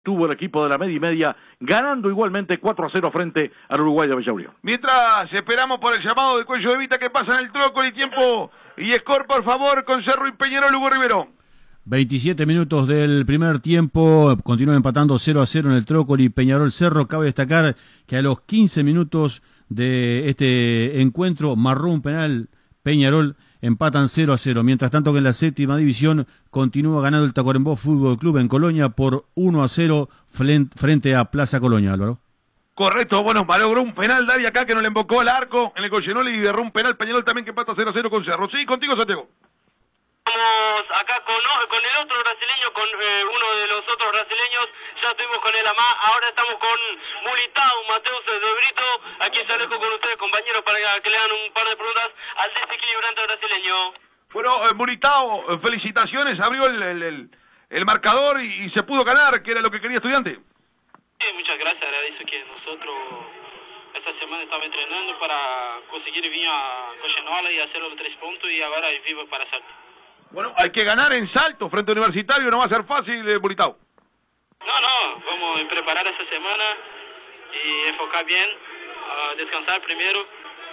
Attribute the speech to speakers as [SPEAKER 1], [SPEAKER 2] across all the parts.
[SPEAKER 1] tuvo el equipo de la media y media, ganando igualmente 4-0 frente al Uruguay de Bella Unión.
[SPEAKER 2] Mientras esperamos por el llamado de Cuello de Vita que pasa en el Trócoli, tiempo y score, por favor, con Cerro y Peñarol, Hugo Rivero.
[SPEAKER 3] 27 minutos del primer tiempo, continúa empatando 0-0 en el Trócoli, Peñarol Cerro. Cabe destacar que a los 15 minutos de este encuentro, marró un penal, Peñarol empatan 0-0, mientras tanto que en la séptima división continúa ganando el Tacuarembó Fútbol Club en Colonia por 1-0 frente a Plaza Colonia, Álvaro.
[SPEAKER 2] Correcto, bueno, malogró un penal Daria acá que no le embocó al arco en el Collenol y derró un penal Peñarol también que empata 0-0 con Cerro. Sí, contigo, Santiago.
[SPEAKER 4] Estamos acá con el otro brasileño, con uno de los otros brasileños. Ya estuvimos con el AMA, ahora estamos con Mulitao, Mateus de Brito. Aquí se alejo con ustedes, compañeros, para que le hagan un par de preguntas al desequilibrante brasileño.
[SPEAKER 2] Bueno, Mulitao, felicitaciones, abrió el marcador y se pudo ganar, que era lo que quería Estudiante.
[SPEAKER 4] Sí, muchas gracias, agradezco que nosotros esta semana estaba entrenando para conseguir vir a Cochenola y hacer los 3 puntos y ahora vivo para Salto.
[SPEAKER 2] Bueno, hay que ganar en Salto frente a Universitario, no va a ser fácil, Mulitao.
[SPEAKER 4] No, vamos a preparar esta semana y enfocar bien, descansar primero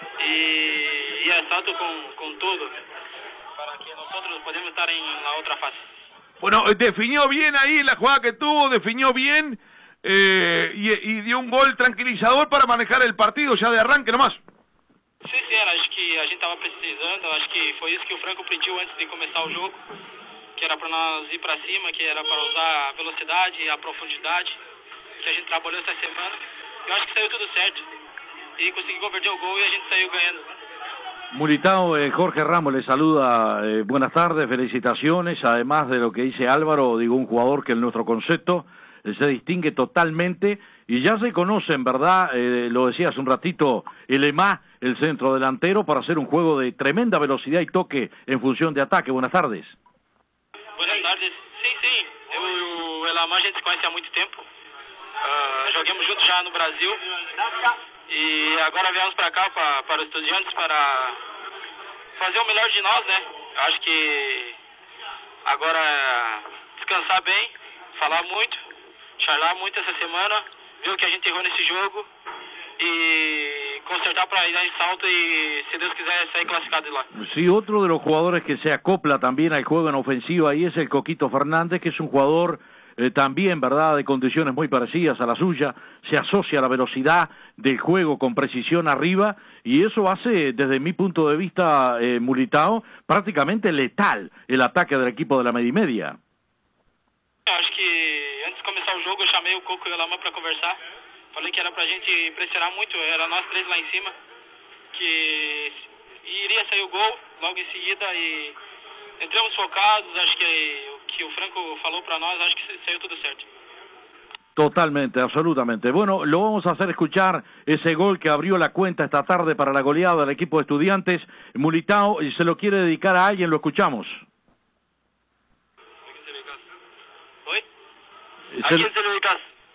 [SPEAKER 4] y ir a Salto con todo, para que nosotros podamos estar en la otra fase.
[SPEAKER 2] Bueno, definió bien ahí la jugada que tuvo, definió bien y dio un gol tranquilizador para manejar el partido ya de arranque nomás.
[SPEAKER 4] Sim, acho que a gente estava precisando, acho que foi isso que o Franco pediu antes de começar o jogo, que era para nós ir para cima, que era para usar a velocidade e a profundidade, que a gente trabalhou essa semana. Eu acho que saiu tudo certo e consegui converter o gol e a gente saiu ganhando.
[SPEAKER 1] Mulitao, Jorge Ramos le saluda, buenas tardes, felicitaciones, además de lo que dice Álvaro, digo, un jugador que en nuestro concepto se distingue totalmente y ya se conocen, ¿verdad? Lo decía hace un ratito, el EMA, el centro delantero, para hacer un juego de tremenda velocidad y toque en función de ataque. Buenas tardes.
[SPEAKER 4] Buenas tardes. Sim. Eu e o Elamar a gente se conhece há muito tempo. Joguemos juntos já no Brasil e agora viemos para cá, para os Estudiantes, para fazer o melhor de nós, né? Acho que agora descansar bem, falar muito, charlar muito essa semana, ver o que a gente errou nesse jogo y concertar para ir en Salto y, si Dios quiser, salir clasificado de lá.
[SPEAKER 1] Sí, otro de los jugadores que se acopla también al juego en ofensiva ahí es el Coquito Fernández, que es un jugador también, ¿verdad?, de condiciones muy parecidas a la suya, se asocia a la velocidad del juego con precisión arriba y eso hace, desde mi punto de vista, Mulitao, prácticamente letal el ataque del equipo de la media y media.
[SPEAKER 4] Acho que antes de começar o jogo eu chamei o Coco e o Elamar para conversar. Falei que era pra gente pressionar muito, era nós 3 lá em cima, que iria sair o gol logo em seguida e entramos focados, acho que o que o Franco falou pra nós, acho que saiu tudo certo.
[SPEAKER 1] Totalmente, absolutamente. Bueno, lo vamos a hacer escuchar ese gol que abrió la cuenta esta tarde para la goleada del equipo de Estudiantes. Mulitao, se lo quiere dedicar a alguien, lo escuchamos.
[SPEAKER 4] ¿Oi? ¿A quién se lo dedicas?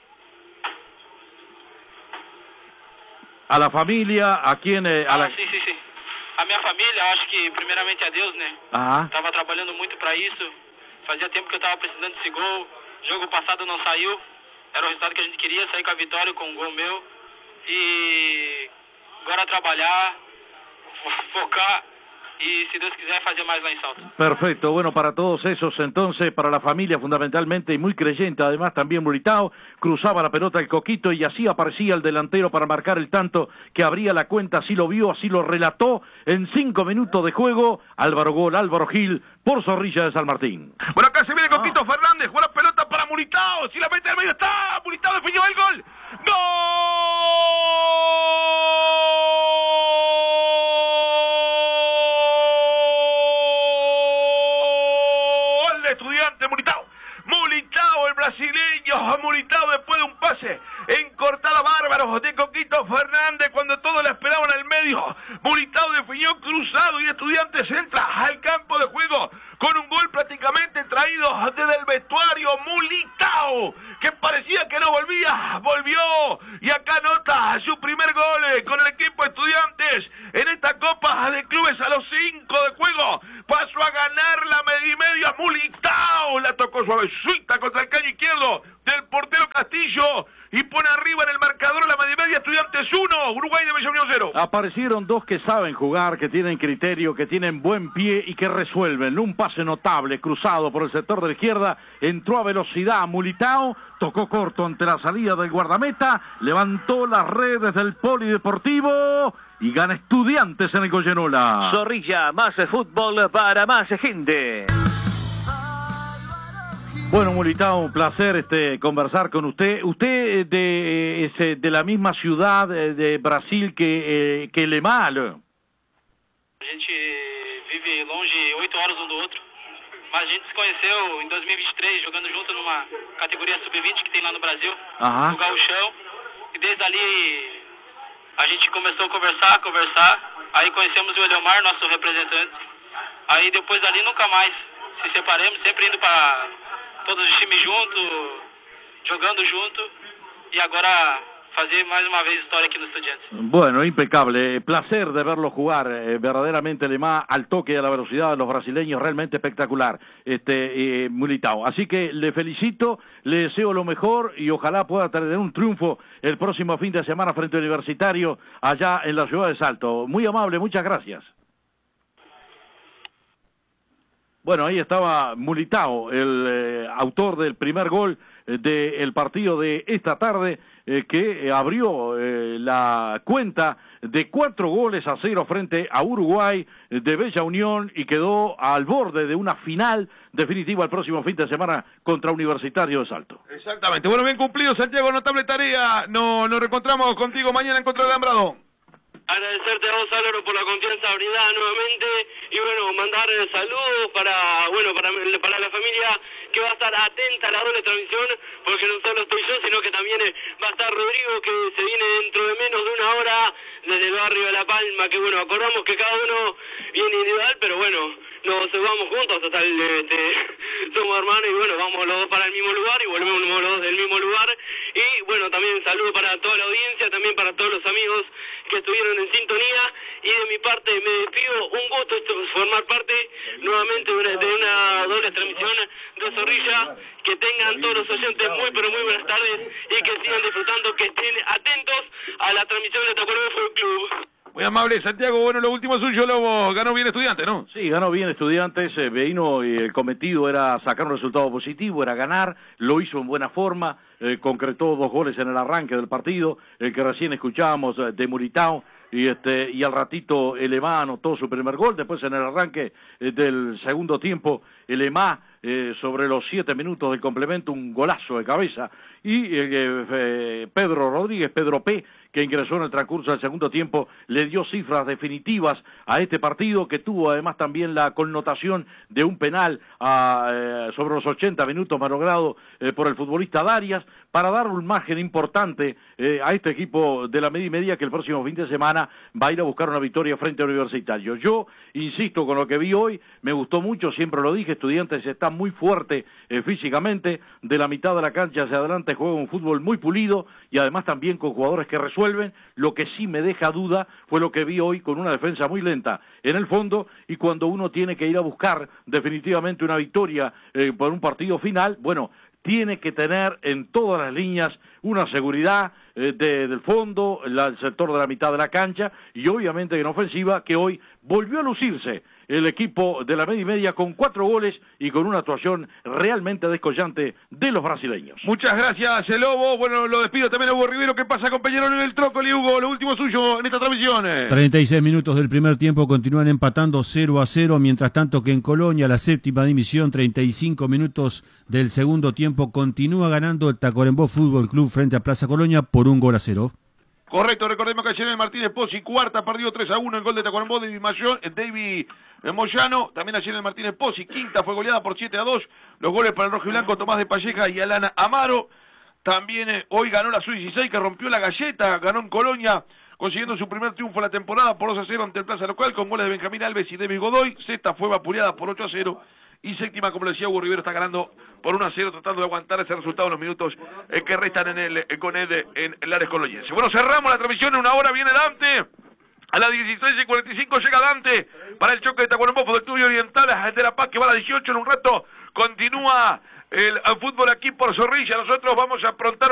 [SPEAKER 1] A la familia, a quien...
[SPEAKER 4] Sí. A minha família, acho que primeiramente a Deus, né? Tava trabalhando muito para isso. Fazia tempo que eu tava precisando desse gol. Jogo passado não saiu. Era o resultado que a gente queria, sair com a vitória com um gol meu. E agora trabalhar, focar y, si Dios quiser, hacer más lá en Salto.
[SPEAKER 1] Perfecto, bueno, para todos esos entonces, para la familia fundamentalmente y muy creyente, además también Mulitao, cruzaba la pelota el Coquito y así aparecía el delantero para marcar el tanto que abría la cuenta, así lo vio, así lo relató en 5 minutos de juego, Álvaro Gil, por Zorrilla de San Martín.
[SPEAKER 2] Bueno, acá se viene Coquito Fernández, juega la pelota para Mulitao, si la mete al medio está, Mulitao definió el gol, ¡gol! Estudiante Mulitao, el brasileño, Mulitao después de un pase en cortada bárbaro de Coquito Fernández cuando todos la esperaban al medio, Mulitao definió cruzado y Estudiantes entra al campo de juego con un gol prácticamente traído desde el vestuario. Mulitao que parecía que no volvía, volvió, y acá anota su primer gol con el equipo Estudiantes en esta Copa de Clubes a los 5 de juego. Pasó a ganar la media Mulitao, la tocó suavecita contra el caño izquierdo del portero Castillo y pone arriba en el marcador la media Estudiantes 1, Uruguay de Bella Unión 0.
[SPEAKER 1] Aparecieron dos que saben jugar, que tienen criterio, que tienen buen pie y que resuelven. Un pase notable, cruzado por el sector de la izquierda, entró a velocidad Mulitao, tocó corto ante la salida del guardameta, levantó las redes del polideportivo y gana Estudiantes en el Goyenola.
[SPEAKER 5] Zorrilla, más fútbol para más gente.
[SPEAKER 1] Bueno, Mulitao, un placer conversar con usted. Usted de la misma ciudad de Brasil que Lemar.
[SPEAKER 4] A gente vive longe 8 horas um do outro, mas a gente se conheceu em 2023 jogando junto numa categoria sub-20 que tem lá no Brasil, no Gauchão, e desde ali a gente começou a conversar, aí conhecemos o Eliomar, nosso representante, aí depois dali nunca mais se separamos, sempre indo para todos os times juntos, jogando junto, y ahora fazer mais uma vez historia aquí en Estudiantes.
[SPEAKER 1] Bueno, impecable, placer de verlo jugar, verdaderamente Lemar al toque y a la velocidad de los brasileños, realmente espectacular, Mulitao. Así que le felicito, le deseo lo mejor y ojalá pueda tener un triunfo el próximo fin de semana frente a Universitario allá en la ciudad de Salto. Muy amable, muchas gracias. Bueno, ahí estaba Mulitao, el autor del primer gol del partido de esta tarde, que abrió la cuenta de 4-0 frente a Uruguay de Bella Unión y quedó al borde de una final definitiva el próximo fin de semana contra Universitario de Salto.
[SPEAKER 2] Exactamente. Bueno, bien cumplido, Santiago, notable tarea. Nos reencontramos contigo mañana en Contra el Alambrado.
[SPEAKER 4] Agradecerte a vos, Álvaro, por la confianza brindada nuevamente y bueno, mandar saludos para la familia que va a estar atenta a la doble transmisión, porque no solo estoy yo, sino que también va a estar Rodrigo, que se viene dentro de menos de una hora desde el barrio de La Palma, que bueno, acordamos que cada uno viene individual, pero bueno, nos vamos juntos, total, somos hermanos y bueno, vamos los dos para el mismo lugar y volvemos los dos del mismo lugar. Y bueno, también saludo para toda la audiencia, también para todos los amigos que estuvieron en sintonía, y de mi parte me despido, un gusto formar parte nuevamente de una doble transmisión de Zorrilla. Que tengan todos los oyentes muy pero muy buenas tardes y que sigan disfrutando, que estén atentos a la transmisión de Tacuarembó Fútbol Club.
[SPEAKER 2] Muy amable, Santiago. Bueno, lo último suyo, Lobo, ganó bien Estudiantes, ¿no?
[SPEAKER 1] Sí, ganó bien Estudiantes, vino y el cometido era sacar un resultado positivo, era ganar, lo hizo en buena forma, concretó 2 goles en el arranque del partido, el que recién escuchábamos de Mulitao, y al ratito el Lemar anotó su primer gol, después en el arranque del segundo tiempo el Lemar sobre los 7 minutos del complemento un golazo de cabeza, y Pedro Rodríguez, Pedro P., que ingresó en el transcurso del segundo tiempo, le dio cifras definitivas a este partido, que tuvo además también la connotación de un penal sobre los 80 minutos malogrado por el futbolista Darias, para dar un margen importante a este equipo de la media, que el próximo fin de semana va a ir a buscar una victoria frente a Universitario. Yo insisto con lo que vi hoy, me gustó mucho, siempre lo dije, Estudiantes está muy fuerte físicamente, de la mitad de la cancha hacia adelante juega un fútbol muy pulido y además también con jugadores que resuelven. Lo que sí me deja duda fue lo que vi hoy con una defensa muy lenta en el fondo, y cuando uno tiene que ir a buscar definitivamente una victoria por un partido final, bueno, tiene que tener en todas las líneas una seguridad del fondo, el sector de la mitad de la cancha, y obviamente en ofensiva, que hoy volvió a lucirse el equipo de la media con 4 goles y con una actuación realmente descollante de los brasileños.
[SPEAKER 2] Muchas gracias, Lobo. Bueno, lo despido también a Hugo Rivero. ¿Qué pasa, compañero, en el Trócoli, Hugo? Lo último suyo en esta transmisión.
[SPEAKER 3] 36 minutos del primer tiempo, continúan empatando 0-0, mientras tanto que en Colonia, la séptima división, 35 minutos del segundo tiempo, continúa ganando el Tacuarembó Fútbol Club frente a Plaza Colonia por 1-0.
[SPEAKER 2] Correcto, recordemos que ayer el Martínez Pozzi, cuarta, perdió 3-1 el gol de Tacuarembó, David Moyano. También ayer el Martínez Pozzi, quinta, fue goleada por 7-2. Los goles para el rojo y blanco, Tomás de Palleja y Alana Amaro. También hoy ganó la Sub-16, que rompió la galleta, ganó en Colonia, consiguiendo su primer triunfo de la temporada por 2-0 ante el Plaza Local, con goles de Benjamín Alves y David Godoy. Sexta fue vapuleada por 8-0. y séptima, como le decía, Hugo Rivero está ganando por 1-0, tratando de aguantar ese resultado en los minutos que restan en el Lares Coloyense. Bueno, cerramos la transmisión, en una hora viene Dante. A las 16:45 llega Dante para el choque de Tacuarembó, del Estudio Oriental, de La Paz, que va a las 18. En un rato continúa el fútbol aquí por Zorrilla. Nosotros vamos a aprontar